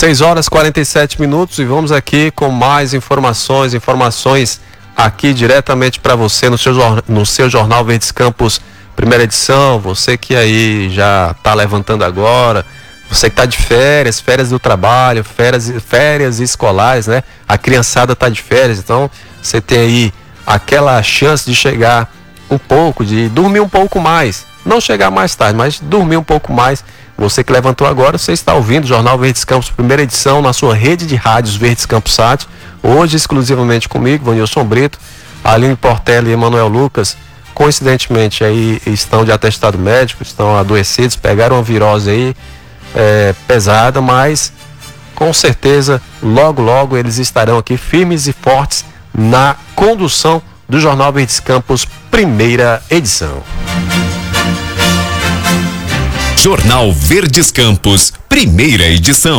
6 horas e 47 minutos e vamos aqui com mais informações aqui diretamente para você no seu Jornal Verdes Campos, primeira edição. Você que aí já está levantando agora, você que está de férias do trabalho, férias escolares, né? A criançada está de férias, então você tem aí aquela chance de chegar um pouco, de dormir um pouco mais, não chegar mais tarde, mas dormir um pouco mais. Você que levantou agora, você está ouvindo o Jornal Verdes Campos, primeira edição, na sua rede de rádios Verdes Campos Sat. Hoje exclusivamente comigo, Vanilson Brito, Aline Portela e Emanuel Lucas. Coincidentemente aí estão de atestado médico, estão adoecidos, pegaram uma virose aí pesada, mas com certeza logo eles estarão aqui firmes e fortes na condução do Jornal Verdes Campos, primeira edição. Jornal Verdes Campos, primeira edição.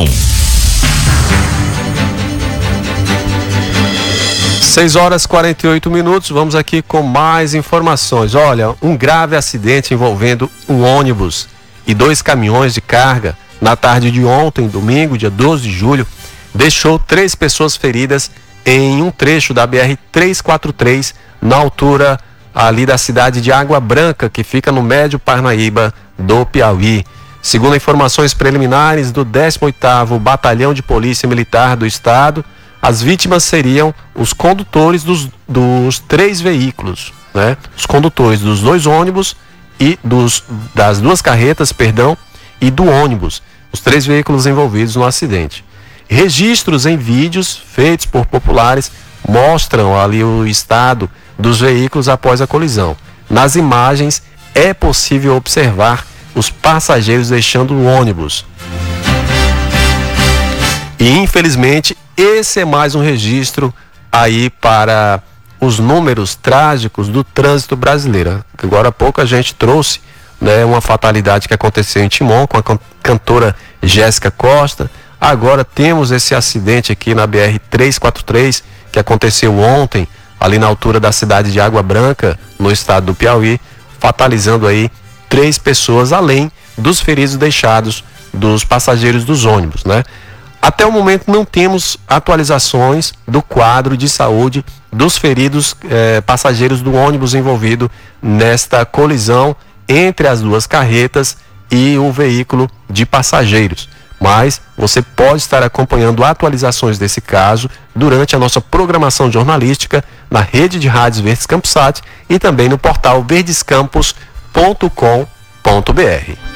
6 horas e 48 minutos, vamos aqui com mais informações. Olha, um grave acidente envolvendo um ônibus e 2 caminhões de carga na tarde de ontem, domingo, dia 12 de julho, deixou 3 pessoas feridas em um trecho da BR-343, na altura ali da cidade de Água Branca, que fica no Médio Parnaíba do Piauí. Segundo informações preliminares do 18º Batalhão de Polícia Militar do Estado, as vítimas seriam os condutores dos 3 veículos, né? Os condutores dos 2 ônibus e das 2 carretas, e do ônibus, os 3 veículos envolvidos no acidente. Registros em vídeos feitos por populares mostram ali o estado dos veículos após a colisão. Nas imagens é possível observar os passageiros deixando o ônibus. E infelizmente esse é mais um registro aí para os números trágicos do trânsito brasileiro. Agora há pouco a gente trouxe, né, uma fatalidade que aconteceu em Timon com a cantora Jéssica Costa. Agora temos esse acidente aqui na BR-343 que aconteceu ontem ali na altura da cidade de Água Branca, no estado do Piauí, fatalizando aí 3 pessoas, além dos feridos deixados dos passageiros dos ônibus, né? Até o momento não temos atualizações do quadro de saúde dos feridos passageiros do ônibus envolvido nesta colisão entre as 2 carretas e o veículo de passageiros. Mas você pode estar acompanhando atualizações desse caso durante a nossa programação jornalística na rede de rádios Verdes Campos Sat e também no portal verdescampos.com.br.